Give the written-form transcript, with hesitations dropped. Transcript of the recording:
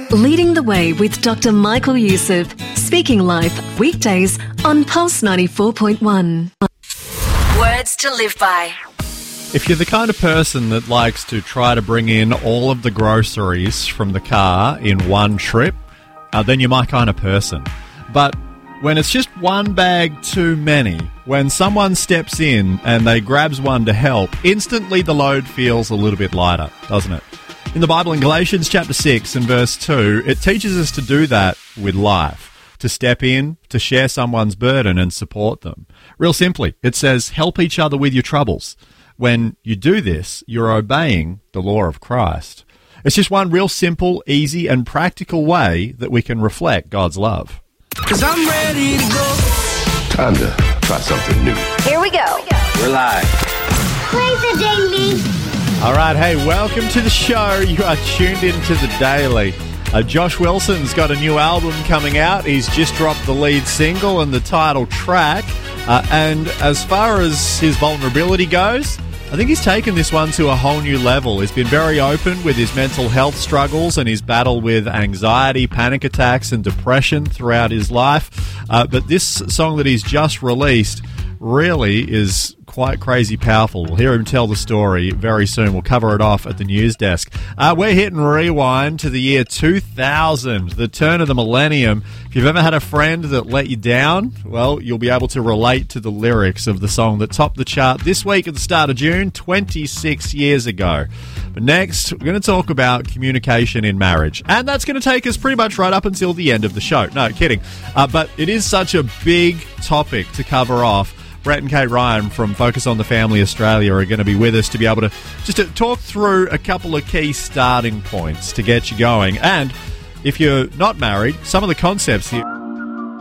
Leading the Way with Dr. Michael Youssef. Speaking Life, weekdays on Pulse 94.1. Words to live by. If you're the kind of person that likes to try to bring in all of the groceries from the car in one trip, then you're my kind of person. But when it's just one bag too many, when someone steps in and they grabs one to help, instantly the load feels a little bit lighter, doesn't it? In the Bible, in Galatians chapter 6 and verse 2, it teaches us to do that with life, to step in, to share someone's burden and support them. Real simply, it says, help each other with your troubles. When you do this, you're obeying the law of Christ. It's just one real simple, easy and practical way that we can reflect God's love. 'Cause I'm ready to go. Time to try something new. Here we go. We're live. Play the daily. All right, hey, welcome to the show. You are tuned into the Daily. Josh Wilson's got a new album coming out. He's just dropped the lead single and the title track. And as far as his vulnerability goes, I think he's taken this one to a whole new level. He's been very open with his mental health struggles and his battle with anxiety, panic attacks and depression throughout his life. But this song that he's just released really is quite crazy powerful. We'll hear him tell the story very soon. We'll cover it off at the news desk. We're hitting rewind to the year 2000, the turn of the millennium. If you've ever had a friend that let you down, well, you'll be able to relate to the lyrics of the song that topped the chart this week at the start of June, 26 years ago. But next, we're going to talk about communication in marriage. And that's going to take us pretty much right up until the end of the show. No, kidding. But it is such a big topic to cover off. Brett and Kate Ryan from Focus on the Family Australia are going to be with us to be able to just to talk through a couple of key starting points to get you going. And if you're not married, some of the concepts here.